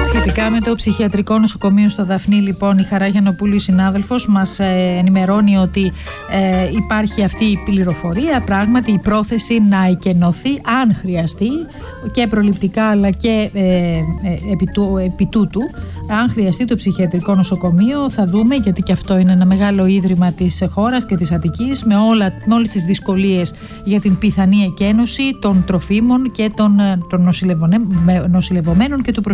Σχετικά με το ψυχιατρικό νοσοκομείο στο Δαφνί, λοιπόν, η Χαρά Γιαννοπούλου, η συνάδελφος, μας ενημερώνει ότι υπάρχει αυτή η πληροφορία, πράγματι η πρόθεση να εκενωθεί αν χρειαστεί και προληπτικά αλλά και επί τούτου, αν χρειαστεί το ψυχιατρικό νοσοκομείο. Θα δούμε, γιατί και αυτό είναι ένα μεγάλο ίδρυμα της χώρας και της Αττικής, με όλες τις δυσκολίες για την πιθανή εκένωση των τροφίμων και των νοσηλευομένων και του προσωπικού.